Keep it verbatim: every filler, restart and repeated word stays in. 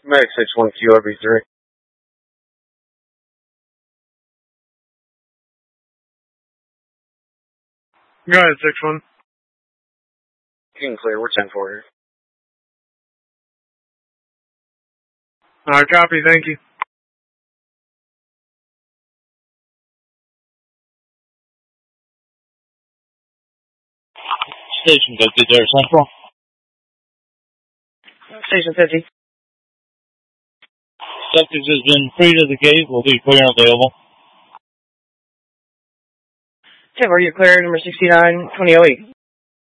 Medic six one Q R B three. Go ahead, six one. You can clear. We're ten four here. Alright, copy. Thank you. Station fifty there, Central. Station fifty. Subject has been freed of the gate. Will be clear and available. ten four, you're clear. Number sixty-nine, twenty oh eight.